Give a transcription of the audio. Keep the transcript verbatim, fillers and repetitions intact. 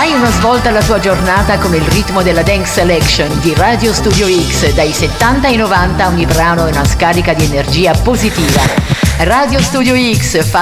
Dai una svolta alla tua giornata con il ritmo della Dance Selection di Radio Studio X. Dai settanta ai novanta ogni brano è una scarica di energia positiva. Radio Studio X fa